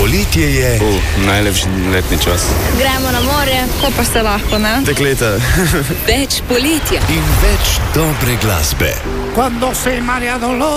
Poletje je. Najlepši letni čas. Gremo na morje, ko pa se lahko, ne? Dekleta. Več poletja. In več dobre glasbe. Quando sei mare dolore.